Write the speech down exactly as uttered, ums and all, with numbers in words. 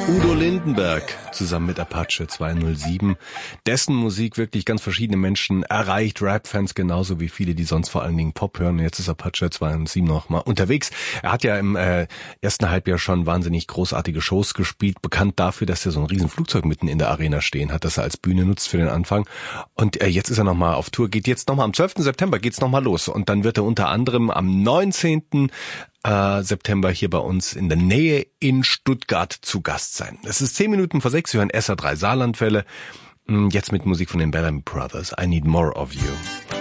Udo Lindenberg zusammen mit Apache zweihundertsieben, dessen Musik wirklich ganz verschiedene Menschen erreicht, Rap-Fans genauso wie viele, die sonst vor allen Dingen Pop hören. Und jetzt ist Apache zweihundertsieben noch mal unterwegs. Er hat ja im äh, ersten Halbjahr schon wahnsinnig großartige Shows gespielt, bekannt dafür, dass er so ein riesen Flugzeug mitten in der Arena stehen hat, das er als Bühne nutzt für den Anfang. Und äh, jetzt ist er nochmal auf Tour, geht jetzt nochmal am zwölften September geht's nochmal los. Und dann wird er unter anderem am neunzehnten September hier bei uns in der Nähe in Stuttgart zu Gast sein. Es ist zehn Minuten vor sechs, wir hören S R drei Saarlandwelle. Jetzt mit Musik von den Bellamy Brothers. I Need More of You.